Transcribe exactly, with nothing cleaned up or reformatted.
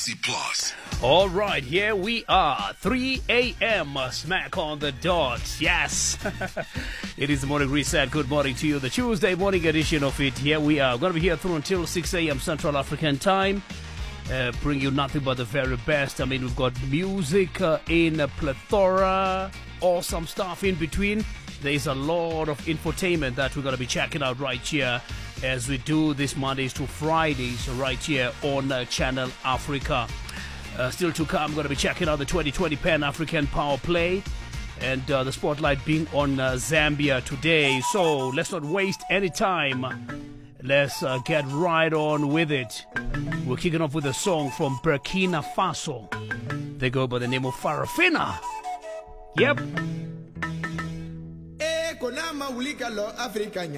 C Plus. All right, here we are, three a.m. smack on the dot. Yes, it is the morning reset. Good morning to you, the Tuesday morning edition of it. Here we are, going to be here through until six a.m. Central African time. Uh, bring you nothing but the very best. I mean, we've got music uh, in a plethora, awesome stuff in between. There's a lot of infotainment that we're going to be checking out right here as we do this Mondays to Fridays right here on uh, Channel Africa. Uh, still to come, I'm going to be checking out the twenty twenty Pan-African Power Play and uh, the spotlight being on uh, Zambia today. So let's not waste any time. Let's uh, get right on with it. We're kicking off with a song from Burkina Faso. They go by the name of Farafina. Yep.